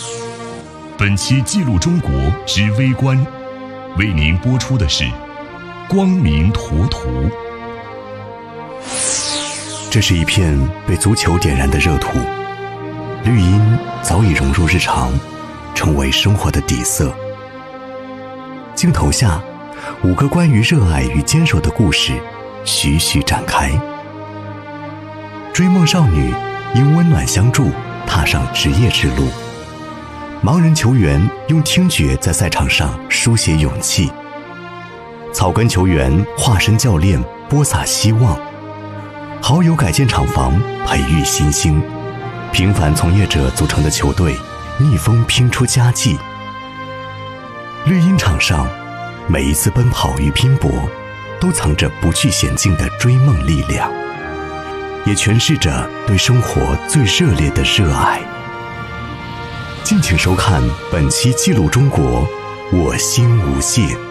本期记录中国之微观，为您播出的是光明陀图。 这是一片被足球点燃的热土，绿荫早已融入日常，成为生活的底色。镜头下，5个关于热爱与坚守的故事徐徐展开。追梦少女因温暖相助踏上职业之路，盲人球员用听觉在赛场上书写勇气，草根球员化身教练播撒希望，好友改建厂房培育新星，平凡从业者组成的球队逆风拼出佳绩。绿茵场上，每一次奔跑与拼搏都藏着不惧险境的追梦力量，也诠释着对生活最热烈的热爱。敬请收看本期记录中国，我心无限。